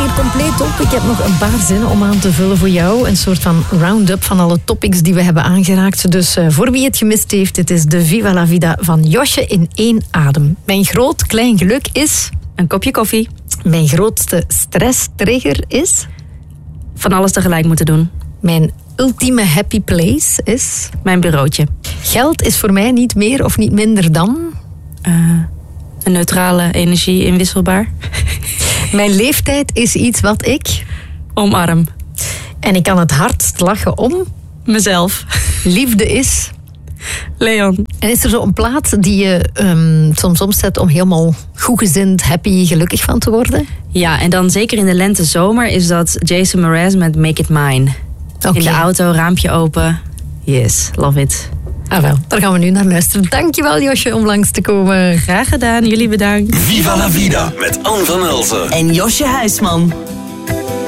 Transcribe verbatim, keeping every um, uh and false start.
hier compleet op. Ik heb nog een paar zinnen om aan te vullen voor jou. Een soort van round-up van alle topics die we hebben aangeraakt. Dus uh, voor wie het gemist heeft, het is de Viva la Vida van Josje in één adem. Mijn groot klein geluk is... Een kopje koffie. Mijn grootste stress-trigger is... Van alles tegelijk moeten doen. Mijn ultieme happy place is... Mijn bureautje. Geld is voor mij niet meer of niet minder dan... Uh, een neutrale energie, inwisselbaar. Mijn leeftijd is iets wat ik... Omarm. En ik kan het hardst lachen om... Mezelf. Liefde is... Leon. En is er zo een plaat die je um, soms omzet om helemaal goedgezind, happy, gelukkig van te worden? Ja, en dan zeker in de lente zomer is dat Jason Mraz met Make It Mine. Okay. In de auto, raampje open. Yes, love it. Ah wel, daar gaan we nu naar luisteren. Dankjewel Josje om langs te komen. Graag gedaan, jullie bedankt. Viva la Vida met Anne van Elzen. En Josje Huisman.